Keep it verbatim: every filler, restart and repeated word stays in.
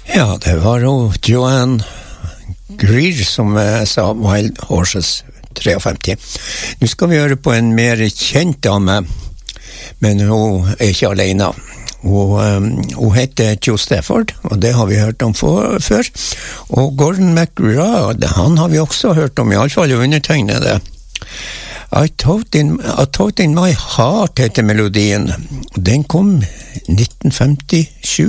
Ja, det var jo Joanne Greer som uh, sa Wild Horses femtitre. Nå skal vi høre på en mer kjent dame, men hun er ikke alene. Hun, um, hun heter Jo Stafford, og det har vi hørt om for, før. Og Gordon MacGraw, han har vi også hørt om, i alle fall undertegnede. I thought, in, I thought in my heart heter melodien. Den kom nitten femtisju.